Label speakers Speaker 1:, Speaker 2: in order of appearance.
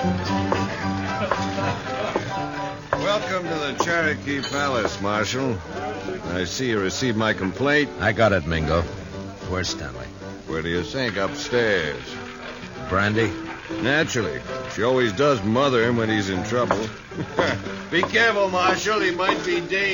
Speaker 1: Welcome to the Cherokee Palace, Marshal. I see you received my complaint.
Speaker 2: I got it, Mingo. Where's Stanley?
Speaker 1: Where do you think? Upstairs.
Speaker 2: Brandy?
Speaker 1: Naturally. She always does mother him when he's in trouble. Be careful, Marshal. He might be dangerous.